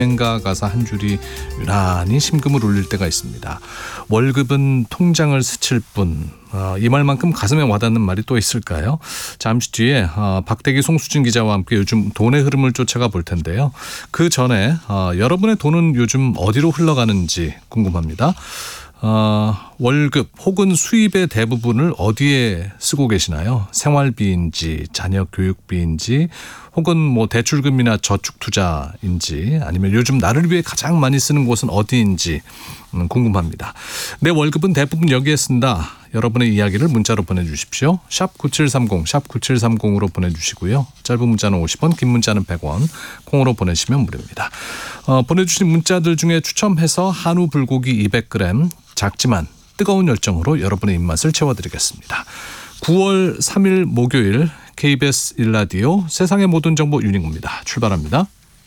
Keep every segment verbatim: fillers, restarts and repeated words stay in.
여행가 가사 한 줄이 유난히 심금을 울릴 때가 있습니다. 월급은 통장을 스칠 뿐. 어, 이 말만큼 가슴에 와닿는 말이 또 있을까요? 잠시 뒤에 어, 박대기 송수진 기자와 함께 요즘 돈의 흐름을 쫓아가 볼 텐데요. 그 전에 어, 여러분의 돈은 요즘 어디로 흘러가는지 궁금합니다. 어, 월급 혹은 수입의 대부분을 어디에 쓰고 계시나요? 생활비인지 자녀 교육비인지 혹은 뭐 대출금이나 저축투자인지 아니면 요즘 나를 위해 가장 많이 쓰는 곳은 어디인지 음, 궁금합니다. 내 월급은 대부분 여기에 쓴다. 여러분의 이야기를 문자로 보내주십시오. 샵 구칠삼공, 샵 구칠삼공으로 보내주시고요. 짧은 문자는 오십 원, 긴 문자는 백 원, 콩으로 보내시면 무료입니다. 어, 보내주신 문자들 중에 추첨해서 한우 불고기 이백 그램 작지만 뜨거운 열정으로 여러분의 입맛을 채워드리겠습니다. 구월 삼일 목요일 케이비에스 일 라디오 세상의 모든 정보 유닝구입니다. 출발합니다.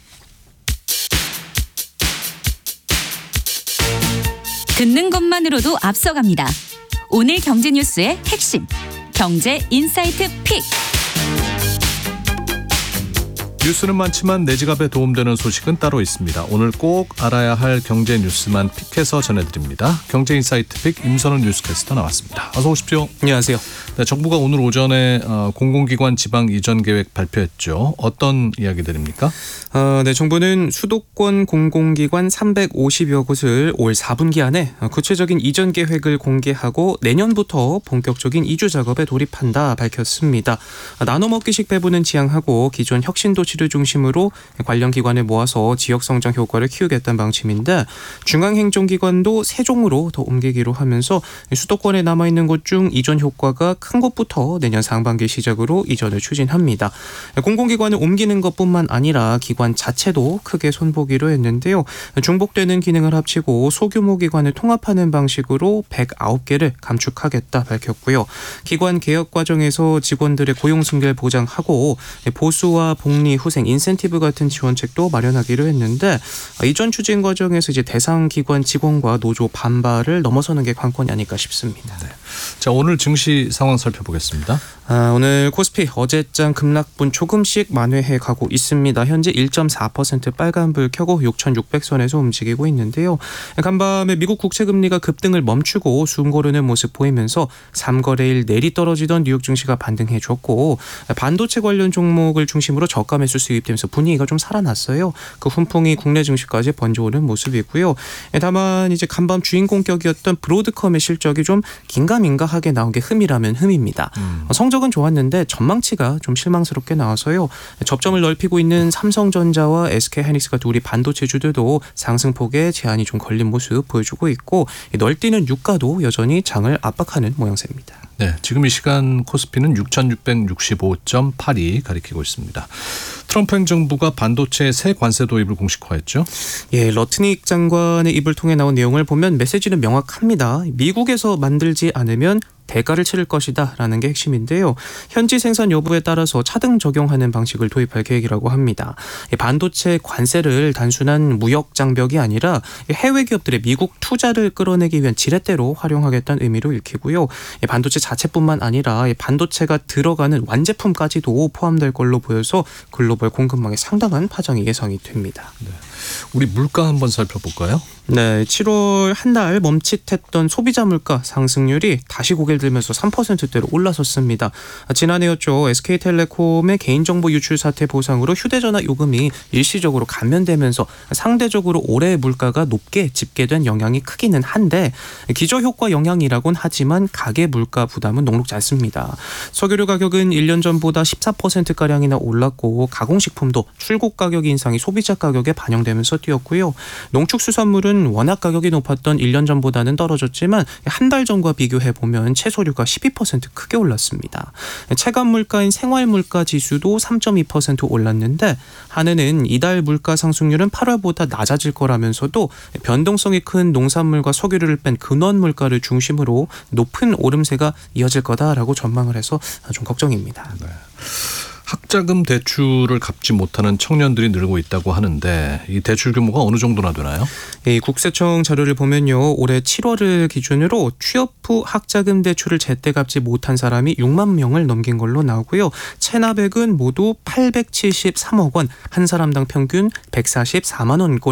듣는 것만으로도 앞서갑니다. 오늘 경제 뉴스의 핵심, 경제 인사이트 픽. 뉴스는 많지만 내 지갑에 도움되는 소식은 따로 있습니다. 오늘 꼭 알아야 할 경제 뉴스만 픽해서 전해드립니다. 경제 인사이트 픽 임선훈 뉴스캐스터 나왔습니다. 어서 오십시오. 안녕하세요. 네, 정부가 오늘 오전에 어, 공공기관 지방 이전 계획 발표했죠. 어떤 이야기들입니까? 어, 네, 정부는 수도권 공공기관 삼백오십여 곳을 올 사 분기 안에 구체적인 이전 계획을 공개하고 내년부터 본격적인 이주 작업에 돌입한다 밝혔습니다. 나눠먹기식 배분은 지양하고 기존 혁신도시를 중심으로 관련 기관을 모아서 지역성장 효과를 키우겠다는 방침인데 중앙행정기관도 세종으로 더 옮기기로 하면서 수도권에 남아있는 곳 중 이전 효과가 큰 곳부터 내년 상반기 시작으로 이전을 추진합니다. 공공기관을 옮기는 것뿐만 아니라 기관 자체도 크게 손보기로 했는데요. 중복되는 기능을 합치고 소규모 기관을 통합하는 방식으로 백구 개를 감축하겠다 밝혔고요. 기관 개혁 과정에서 직원들의 고용 승계를 보장하고 보수와 복리, 후생, 인센티브 같은 지원책도 마련하기로 했는데 이전 추진 과정에서 이제 대상 기관 직원과 노조 반발을 넘어서는 게 관건이 아닐까 싶습니다. 네. 자, 오늘 증시 상황 살펴보겠습니다. 아, 오늘 코스피 어제장 급락분 조금씩 만회해 가고 있습니다. 현재 일 점 사 퍼센트 빨간불 켜고 육천육백 선에서 움직이고 있는데요. 간밤에 미국 국채금리가 급등을 멈추고 숨고르는 모습 보이면서 삼 거래일 내리 떨어지던 뉴욕 증시가 반등해 줬고 반도체 관련 종목을 중심으로 저가 매수 수입되면서 분위기가 좀 살아났어요. 그 훈풍이 국내 증시까지 번져오는 모습이고요. 다만 이제 간밤 주인공격이었던 브로드컴의 실적이 좀 긴가민가하게 나온 게 흠이라면 흠입니다. 음. 성적은 좋았는데 전망치가 좀 실망스럽게 나와서요. 접점을 넓히고 있는 삼성전자와 에스케이하이닉스 같은 우리 반도체주들도 상승폭에 제한이 좀 걸린 모습 보여주고 있고 널뛰는 유가도 여전히 장을 압박하는 모양새입니다. 네, 지금 이 시간 코스피는 육천육백육십오 점 팔이 가리키고 있습니다. 트럼프 행정부가 반도체 새 관세 도입을 공식화했죠? 예, 러트닉 장관의 입을 통해 나온 내용을 보면 메시지는 명확합니다. 미국에서 만들지 않으면 대가를 치를 것이다 라는 게 핵심인데요. 현지 생산 여부에 따라서 차등 적용하는 방식을 도입할 계획이라고 합니다. 반도체 관세를 단순한 무역 장벽이 아니라 해외 기업들의 미국 투자를 끌어내기 위한 지렛대로 활용하겠다는 의미로 읽히고요. 반도체 자체뿐만 아니라 반도체가 들어가는 완제품까지도 포함될 걸로 보여서 글로벌 공급망에 상당한 파장이 예상이 됩니다. 네. 우리 물가 한번 살펴볼까요? 네, 칠월 한 달 멈칫했던 소비자 물가 상승률이 다시 고개를 들면서 삼 퍼센트대로 올라섰습니다. 지난해였죠. 에스케이텔레콤의 개인정보 유출 사태 보상으로 휴대전화 요금이 일시적으로 감면되면서 상대적으로 올해 물가가 높게 집계된 영향이 크기는 한데 기저효과 영향이라고는 하지만 가계 물가 부담은 녹록지 않습니다. 석유류 가격은 일 년 전보다 십사 퍼센트가량이나 올랐고 가공식품도 출고 가격 인상이 소비자 가격에 반영되면서 뛰었고요. 농축수산물은 워낙 가격이 높았던 일 년 전보다는 떨어졌지만 한 달 전과 비교해보면 채소류가 십이 퍼센트 크게 올랐습니다. 체감 물가인 생활 물가 지수도 삼 점 이 퍼센트 올랐는데 한해는 이달 물가 상승률은 팔월보다 낮아질 거라면서도 변동성이 큰 농산물과 석유류를 뺀 근원 물가를 중심으로 높은 오름세가 이어질 거다라고 전망을 해서 좀 걱정입니다. 네. 학자금 대출을 갚지 못하는 청년들이 늘고 있다고 하는데 이 대출 규모가 어느 정도나 되나요? 이 국세청 자료를 보면요. 올해 칠월을 기준으로 취업 후 학자금 대출을 제때 갚지 못한 사람이 육만 명을 넘긴 걸로 나오고요. 체납액은 모두 팔백칠십삼억 원, 한 사람당 평균 백사십사만 원꼴